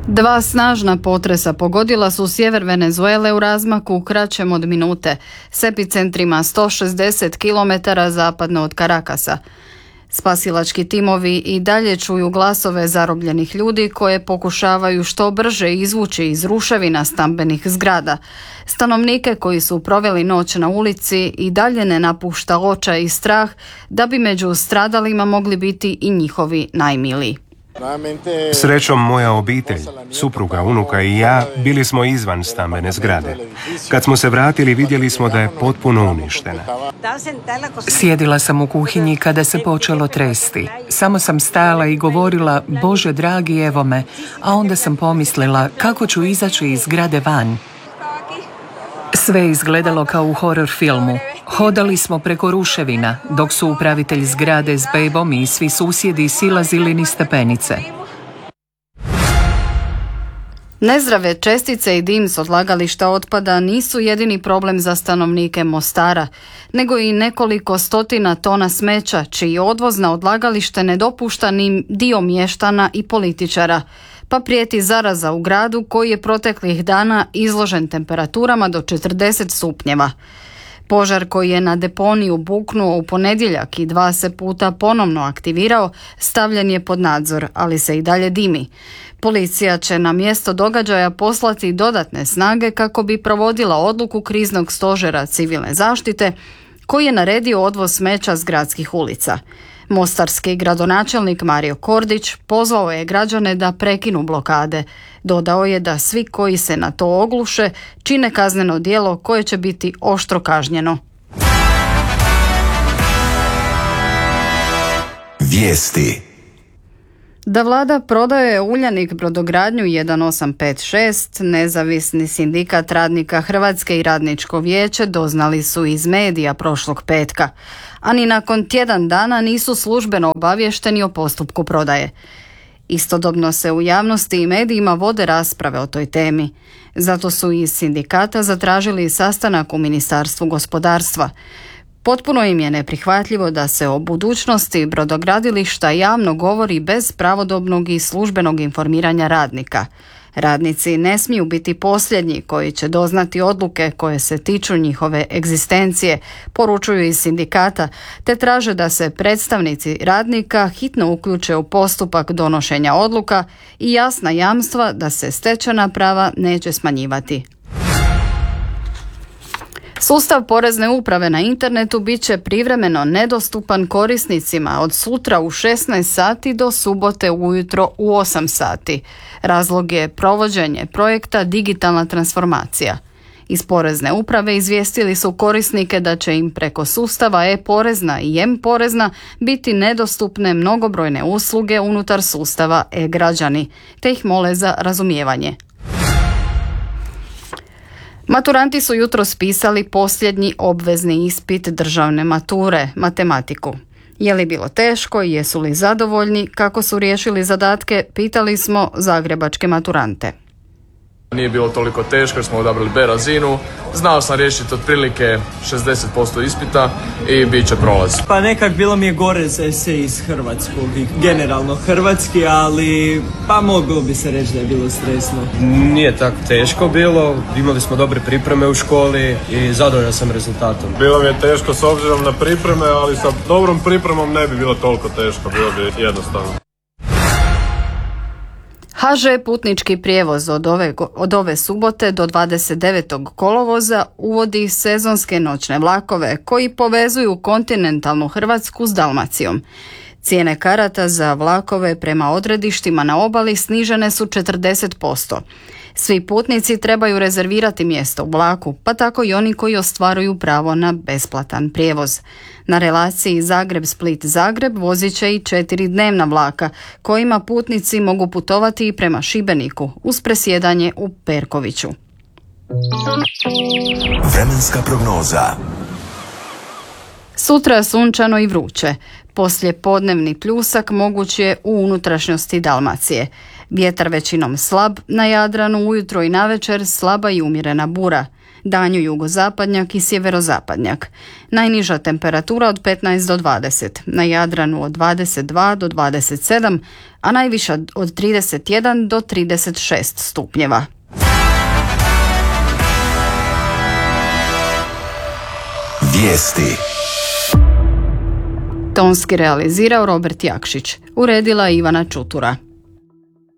Dva snažna potresa pogodila su sjever Venezuele u razmaku kraćem od minute, s epicentrima 160 km zapadno od Carakasa. Spasilački timovi i dalje čuju glasove zarobljenih ljudi koje pokušavaju što brže izvući iz ruševina stambenih zgrada. Stanovnike koji su proveli noć na ulici i dalje ne napušta očaj i strah da bi među stradalima mogli biti i njihovi najmiliji. Srećom, moja obitelj, supruga, unuka i ja bili smo izvan stambene zgrade. Kad smo se vratili, vidjeli smo da je potpuno uništena. Sjedila sam u kuhinji kada se počelo tresti. Samo sam stajala i govorila, Bože dragi, evo me, a onda sam pomislila kako ću izaći iz zgrade van. Sve je izgledalo kao u horor filmu. Hodali smo preko ruševina, dok su upravitelj zgrade s bebom i svi susjedi silazili niz stepenice. Nezdrave čestice i dim s odlagališta otpada nisu jedini problem za stanovnike Mostara, nego i nekoliko stotina tona smeća, čiji odvoz na odlagalište ne dopušta ni dio mještana i političara, pa prijeti zaraza u gradu koji je proteklih dana izložen temperaturama do 40 stupnjeva. Požar koji je na deponiju buknuo u ponedjeljak i 2 puta ponovno aktivirao, stavljen je pod nadzor, ali se i dalje dimi. Policija će na mjesto događaja poslati dodatne snage kako bi provodila odluku kriznog stožera civilne zaštite koji je naredio odvoz smeća s gradskih ulica. Mostarski gradonačelnik Mario Kordić pozvao je građane da prekinu blokade. Dodao je da svi koji se na to ogluše čine kazneno djelo koje će biti oštro kažnjeno. Vijesti. Da vlada prodaje Uljanik brodogradnju 1856, nezavisni sindikat radnika Hrvatske i Radničko vijeće doznali su iz medija prošlog petka, a ni nakon tjedan dana nisu službeno obavješteni o postupku prodaje. Istodobno se u javnosti i medijima vode rasprave o toj temi. Zato su iz sindikata zatražili sastanak u Ministarstvu gospodarstva. Potpuno im je neprihvatljivo da se o budućnosti brodogradilišta javno govori bez pravodobnog i službenog informiranja radnika. Radnici ne smiju biti posljednji koji će doznati odluke koje se tiču njihove egzistencije, poručuju iz sindikata, te traže da se predstavnici radnika hitno uključe u postupak donošenja odluka i jasna jamstva da se stečena prava neće smanjivati. Sustav porezne uprave na internetu bit će privremeno nedostupan korisnicima od sutra u 16 sati do subote ujutro u 8 sati. Razlog je provođenje projekta Digitalna transformacija. Iz porezne uprave izvijestili su korisnike da će im preko sustava e-porezna i m-porezna biti nedostupne mnogobrojne usluge unutar sustava e-građani, te ih mole za razumijevanje. Maturanti su jutros pisali posljednji obvezni ispit državne mature, matematiku. Je li bilo teško i jesu li zadovoljni kako su riješili zadatke, pitali smo zagrebačke maturante. Nije bilo toliko teško jer smo odabrali B razinu. Znao sam riješiti otprilike 60% ispita i bit će prolaz. Pa nekak bilo mi je gore za esej iz hrvatskog i generalno hrvatski, ali pa moglo bi se reći da je bilo stresno. Nije tako teško bilo, imali smo dobre pripreme u školi i zadovoljan sam rezultatom. Bilo mi je teško s obzirom na pripreme, ali sa dobrom pripremom ne bi bilo toliko teško, bilo bi jednostavno. HŽ putnički prijevoz od ove subote do 29. kolovoza uvodi sezonske noćne vlakove koji povezuju kontinentalnu Hrvatsku s Dalmacijom. Cijene karata za vlakove prema odredištima na obali snižene su 40%. Svi putnici trebaju rezervirati mjesto u vlaku, pa tako i oni koji ostvaruju pravo na besplatan prijevoz. Na relaciji Zagreb-Split-Zagreb vozit će i 4 dnevna vlaka, kojima putnici mogu putovati i prema Šibeniku, uz presjedanje u Perkoviću. Vremenska prognoza. Sutra sunčano i vruće. Poslije podnevni pljusak moguć je u unutrašnjosti Dalmacije. Vjetar većinom slab, na Jadranu ujutro i navečer slaba i umjerena bura. danju jugozapadnjak i sjeverozapadnjak. Najniža temperatura od 15 do 20, na Jadranu od 22 do 27, a najviša od 31 do 36 stupnjeva. Vijesti. Tonski realizirao Robert Jakšić, uredila Ivana Čutura.